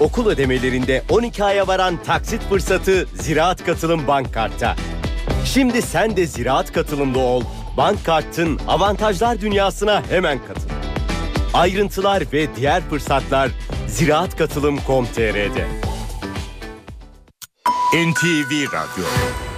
Okul ödemelerinde 12 aya varan taksit fırsatı Ziraat Katılım Bank Kart'ta. Şimdi sen de Ziraat Katılımlı ol. Bank Kart'ın avantajlar dünyasına hemen katıl. Ayrıntılar ve diğer fırsatlar ziraatkatılım.com.tr'de. NTV Radyo